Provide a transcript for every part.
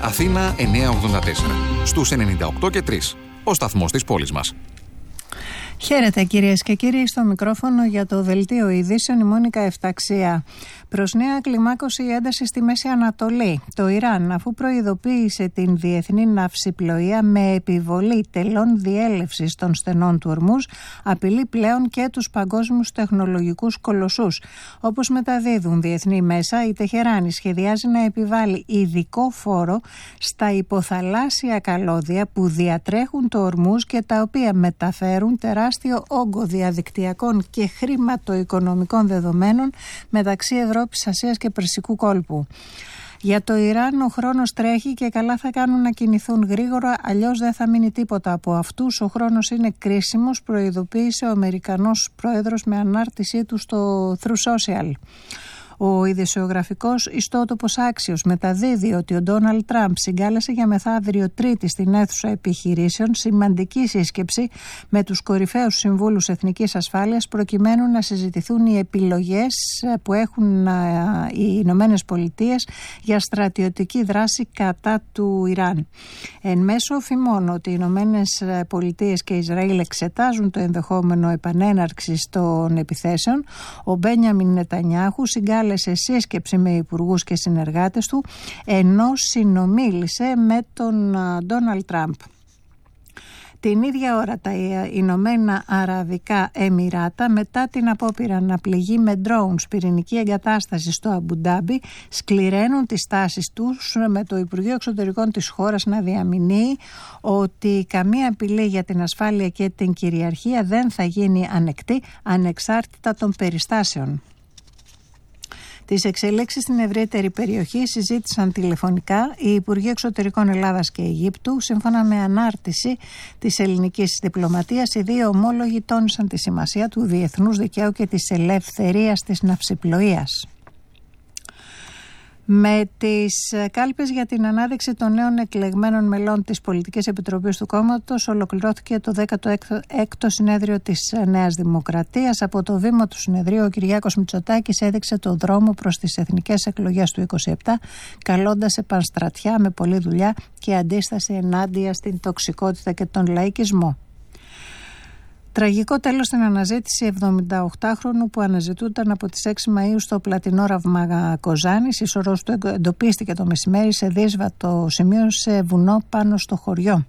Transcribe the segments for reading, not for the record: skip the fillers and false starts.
Αθήνα 984. Στους 98 και 3. Ο σταθμός της πόλης μας. Χαίρετε κυρίες και κύριοι, στο μικρόφωνο για το Δελτίο Ειδήσεων η Μόνικα Εφταξία. Προς νέα κλιμάκωση η ένταση στη Μέση Ανατολή. Το Ιράν, αφού προειδοποίησε την διεθνή ναυσιπλοεία με επιβολή τελών διέλευσης των στενών του Ορμούζ, απειλεί πλέον και τους παγκόσμιους τεχνολογικούς κολοσσούς. Όπως μεταδίδουν διεθνή μέσα, η Τεχεράνη σχεδιάζει να επιβάλλει ειδικό φόρο στα υποθαλάσσια καλώδια που διατρέχουν το Ορμούζ και τα οποία μεταφέρουν τεράστιο όγκο διαδικτυακών και χρηματοοικονομικών δεδομένων μεταξύ Ευρώπης, Ασίας και Περσικού κόλπου. Για το Ιράν ο χρόνος τρέχει και καλά θα κάνουν να κινηθούν γρήγορα, αλλιώς δεν θα μείνει τίποτα από αυτούς. Ο χρόνος είναι κρίσιμος, προειδοποίησε ο Αμερικανός πρόεδρος με ανάρτησή του στο True Social. Ο ειδησιογραφικός ιστότοπος Axios μεταδίδει ότι ο Ντόναλντ Τραμπ συγκάλεσε για μεθαύριο Τρίτη στην αίθουσα επιχειρήσεων σημαντική σύσκεψη με τους κορυφαίους συμβούλους εθνικής ασφάλειας προκειμένου να συζητηθούν οι επιλογές που έχουν οι Ηνωμένες Πολιτείες για στρατιωτική δράση κατά του Ιράν. Εν μέσω φημών ότι οι Ηνωμένες Πολιτείες και Ισραήλ εξετάζουν το ενδεχόμενο επανέναρξης των επιθέσεων, ο Μπένιαμιν Νετανιάχου συγκάλεσε σε σύσκεψη με υπουργούς και συνεργάτες του, ενώ συνομίλησε με τον Ντόναλντ Τραμπ. Την ίδια ώρα τα Ηνωμένα Αραβικά Εμιράτα, μετά την απόπειρα να πληγεί με drones πυρηνική εγκατάσταση στο Αμπουντάμπι, σκληραίνουν τις τάσεις τους, με το Υπουργείο Εξωτερικών της χώρας να διαμηνύει ότι καμία απειλή για την ασφάλεια και την κυριαρχία δεν θα γίνει ανεκτή ανεξάρτητα των περιστάσεων. Τις εξελίξεις στην ευρύτερη περιοχή συζήτησαν τηλεφωνικά οι Υπουργοί Εξωτερικών Ελλάδας και Αιγύπτου. Σύμφωνα με ανάρτηση της ελληνικής διπλωματίας, οι δύο ομόλογοι τόνισαν τη σημασία του διεθνούς δικαίου και της ελευθερίας της ναυσιπλοείας. Με τις κάλπες για την ανάδειξη των νέων εκλεγμένων μελών της Πολιτικής Επιτροπής του κόμματος ολοκληρώθηκε το 16ο συνέδριο της Νέας Δημοκρατίας. Από το βήμα του συνεδρίου ο Κυριάκος Μητσοτάκης έδειξε το δρόμο προς τις εθνικές εκλογές του 2027, καλώντας επανστρατιά με πολλή δουλειά και αντίσταση ενάντια στην τοξικότητα και τον λαϊκισμό. Τραγικό τέλος στην αναζήτηση 78χρονου που αναζητούταν από τις 6 Μαΐου στο πλατινό ραβμα Κοζάνης. Η σωρός του εντοπίστηκε το μεσημέρι σε δύσβατο σημείο σε βουνό πάνω στο χωριό.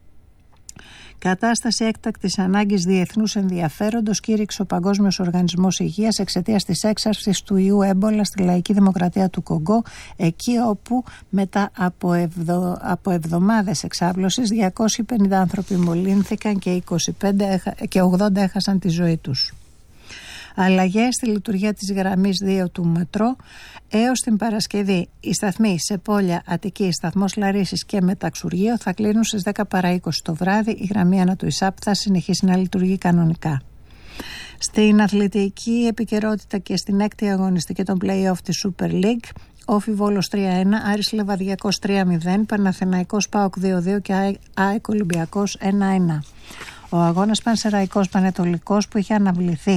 Κατάσταση έκτακτης ανάγκης διεθνούς ενδιαφέροντος κήρυξε ο Παγκόσμιος Οργανισμός Υγείας εξαιτίας της έξαρσης του ιού έμπολα στη Λαϊκή Δημοκρατία του Κονγκό, εκεί όπου μετά από εβδομάδες εξάπλωσης 250 άνθρωποι μολύνθηκαν και 80 έχασαν τη ζωή τους. Αλλαγές στη λειτουργία της γραμμής 2 του μετρό. Έως την Παρασκευή οι σταθμοί σε Πόλια, Αττική, σταθμός Λαρίσης και Μεταξουργείο θα κλείνουν στις 10 παρά 20 το βράδυ. Η γραμμή ανά του ΙΣΑΠ θα συνεχίσει να λειτουργεί κανονικά. Στην αθλητική επικαιρότητα και στην έκτη αγωνιστική των play-off της Super League, Όφι Βόλος 3-1, Άρης Λεβαδιακός 3-0, Παναθηναϊκός ΠΑΟΚ 2-2 και ΑΕΚ Ολυμπιακός 1-1. Ο αγώνας Πανσεραϊκός Πανετολικός που είχε αναβληθεί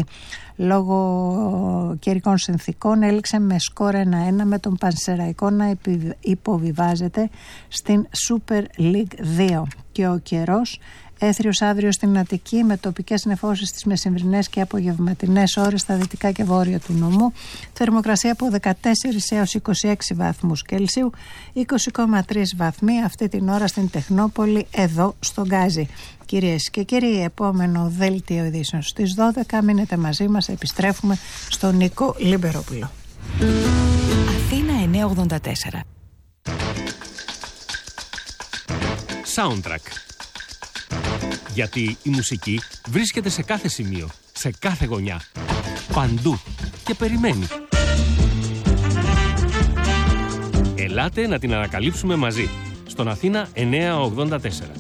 λόγω καιρικών συνθήκων έληξε με σκορ 1-1, με τον Πανσεραϊκό να υποβιβάζεται στην Super League 2. Και ο καιρός έθριος αύριο στην Αττική με τοπικές νεφώσεις στις μεσημβρινές και απογευματινές ώρες στα δυτικά και βόρεια του νομού. Θερμοκρασία από 14 έως 26 βαθμούς Κελσίου, 20,3 βαθμοί αυτή την ώρα στην Τεχνόπολη, εδώ στο Γκάζι. Κυρίες και κύριοι, επόμενο δέλτιο ειδήσεων στις 12. Μείνετε μαζί μας, επιστρέφουμε στον Νίκο Λιμπερόπουλο. Αθήνα 984. Soundtrack. Γιατί η μουσική βρίσκεται σε κάθε σημείο, σε κάθε γωνιά, παντού και περιμένει. Ελάτε να την ανακαλύψουμε μαζί, στον Αθήνα 984.